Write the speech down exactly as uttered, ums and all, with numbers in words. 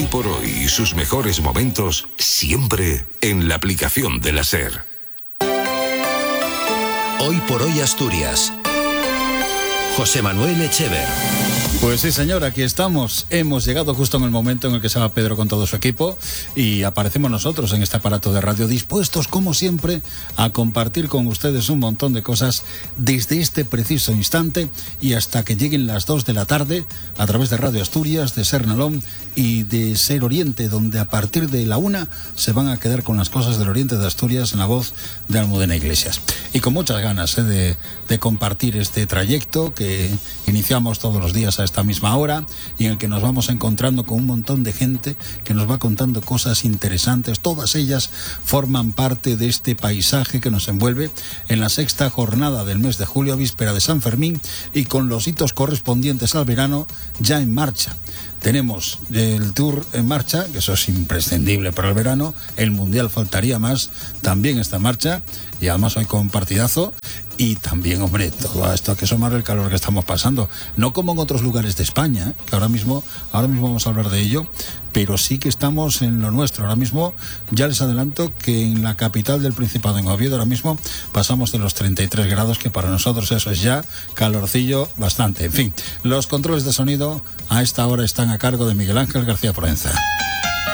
por hoy y sus mejores momentos siempre en la aplicación de la SER. Hoy por hoy Asturias. José Manuel Echever. Pues sí, señor, aquí estamos. Hemos llegado justo en el momento en el que se va Pedro con todo su equipo y aparecemos nosotros en este aparato de radio, dispuestos, como siempre, a compartir con ustedes un montón de cosas desde este preciso instante y hasta que lleguen las dos de la tarde a través de Radio Asturias, de Ser Nalón y de Ser Oriente, donde a partir de la una se van a quedar con las cosas del Oriente de Asturias en la voz de Almudena Iglesias. Y con muchas ganas ¿eh? de, de compartir este trayecto que iniciamos todos los días a esta misma hora y en el que nos vamos encontrando con un montón de gente que nos va contando cosas interesantes. Todas ellas forman parte de este paisaje que nos envuelve en la sexta jornada del mes de julio, víspera de San Fermín, y con los hitos correspondientes al verano ya en marcha. Tenemos el Tour en marcha, que eso es imprescindible para el verano. El Mundial faltaría más, también está en marcha. Y además hoy con partidazo. Y también, hombre, todo esto hay que sumar el calor que estamos pasando. No como en otros lugares de España, que ahora mismo, ahora mismo vamos a hablar de ello. Pero sí que estamos en lo nuestro. Ahora mismo ya les adelanto que en la capital del Principado, en Oviedo, ahora mismo pasamos de los treinta y tres grados, que para nosotros eso es ya calorcillo bastante. En fin, los controles de sonido a esta hora están a cargo de Miguel Ángel García Proenza.